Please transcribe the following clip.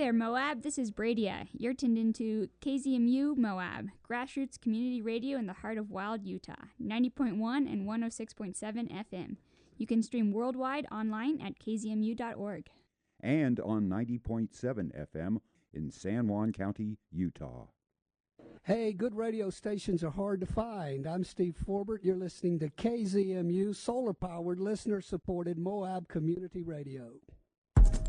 there, Moab. This is Bradia. You're tuned into KZMU Moab, grassroots community radio in the heart of Wild, Utah, 90.1 and 106.7 FM. You can stream worldwide online at kzmu.org. And on 90.7 FM in San Juan County, Utah. Hey, good radio stations are hard to find. I'm Steve Forbert. You're listening to KZMU, solar-powered, listener-supported Moab Community Radio.